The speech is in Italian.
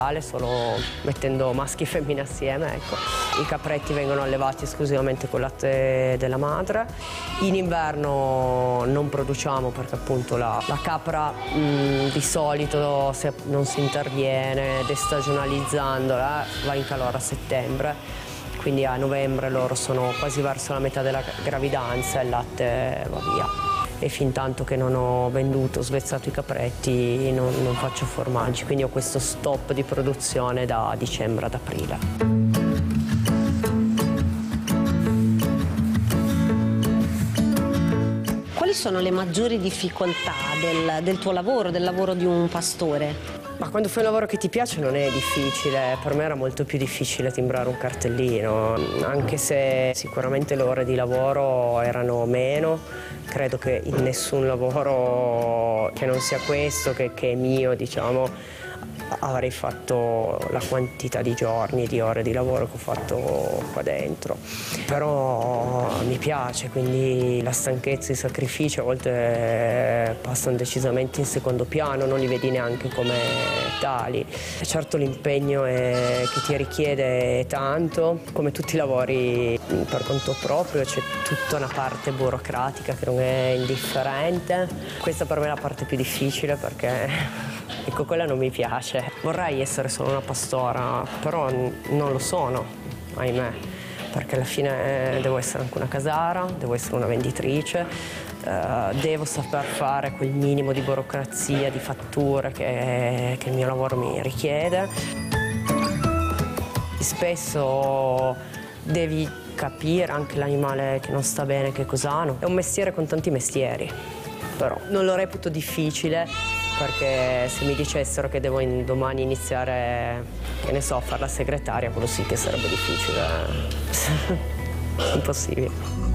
solo mettendo maschi e femmine assieme, ecco. I capretti vengono allevati esclusivamente col latte della madre. In inverno non produciamo perché appunto la capra di solito, se non si interviene destagionalizzandola, va in calore a settembre, quindi a novembre loro sono quasi verso la metà della gravidanza e il latte va via. E fin tanto che non ho venduto, svezzato i capretti, non faccio formaggi, quindi ho questo stop di produzione da dicembre ad aprile. Quali sono le maggiori difficoltà del tuo lavoro, del lavoro di un pastore? Ma quando fai un lavoro che ti piace non è difficile, per me era molto più difficile timbrare un cartellino, anche se sicuramente le ore di lavoro erano meno, credo che in nessun lavoro che non sia questo, che è mio, diciamo, avrei fatto la quantità di giorni, di ore di lavoro che ho fatto qua dentro. Però mi piace, quindi la stanchezza e i sacrifici a volte passano decisamente in secondo piano, non li vedi neanche come tali. Certo l'impegno che ti richiede tanto, come tutti i lavori per conto proprio, c'è tutta una parte burocratica che non è indifferente. Questa per me è la parte più difficile perché ecco, quella non mi piace. Vorrei essere solo una pastora, però non lo sono, ahimè, perché alla fine devo essere anche una casara, devo essere una venditrice, devo saper fare quel minimo di burocrazia, di fatture che il mio lavoro mi richiede. Spesso devi capire anche l'animale che non sta bene, che cos'hanno. È un mestiere con tanti mestieri, però non lo reputo difficile, perché se mi dicessero che devo domani iniziare, che ne so, a fare la segretaria, quello sì che sarebbe difficile. Impossibile.